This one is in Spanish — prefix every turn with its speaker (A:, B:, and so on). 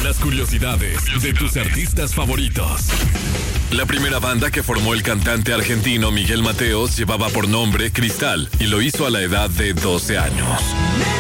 A: Las curiosidades de tus artistas favoritos. La primera banda que formó el cantante argentino Miguel Mateos llevaba por nombre Cristal y lo hizo a la edad de 12 años.